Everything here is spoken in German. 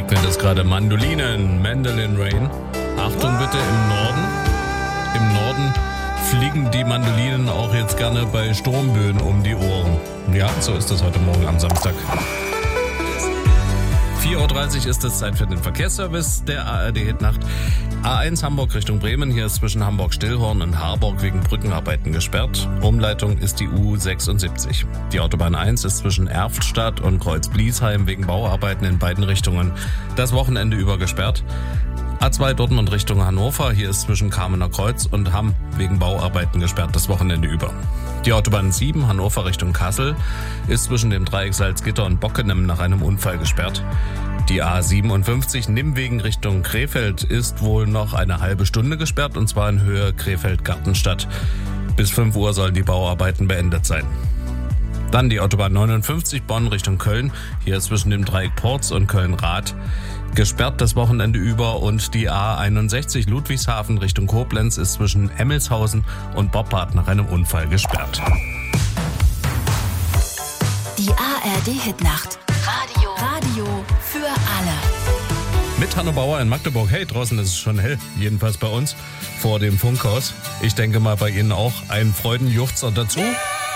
regnet es gerade. Mandolinen, Mandolin Rain. Achtung bitte im Norden. Im Norden fliegen die Mandolinen auch jetzt gerne bei Sturmböen um die Ohren. Ja, so ist das heute Morgen am Samstag. 4.30 Uhr ist es Zeit für den Verkehrsservice der ARD-Hitnacht. A1 Hamburg Richtung Bremen. Hier ist zwischen Hamburg-Stillhorn und Harburg wegen Brückenarbeiten gesperrt. Umleitung ist die U76. Die Autobahn 1 ist zwischen Erftstadt und Kreuz-Bliesheim wegen Bauarbeiten in beiden Richtungen das Wochenende über gesperrt. A2 Dortmund Richtung Hannover. Hier ist zwischen Kamener Kreuz und Hamm wegen Bauarbeiten gesperrt das Wochenende über. Die Autobahn 7 Hannover Richtung Kassel ist zwischen dem Dreieck Salzgitter und Bockenem nach einem Unfall gesperrt. Die A57 Nimwegen Richtung Krefeld ist wohl noch eine halbe Stunde gesperrt, und zwar in Höhe Krefeld-Gartenstadt. Bis 5 Uhr sollen die Bauarbeiten beendet sein. Dann die Autobahn 59 Bonn Richtung Köln. Hier ist zwischen dem Dreieck Porz und Köln-Rath gesperrt das Wochenende über, und die A61 Ludwigshafen Richtung Koblenz ist zwischen Emmelshausen und Boppard nach einem Unfall gesperrt. Die ARD-Hitnacht. Radio für alle. Mit Hanno Bauer in Magdeburg. Hey, draußen ist es schon hell, jedenfalls bei uns vor dem Funkhaus. Ich denke mal bei Ihnen auch ein Freudenjuchzer dazu.